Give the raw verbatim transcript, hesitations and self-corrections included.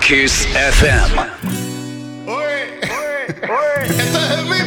Kiss F M. Oye, oye, oye. Este es el mismo.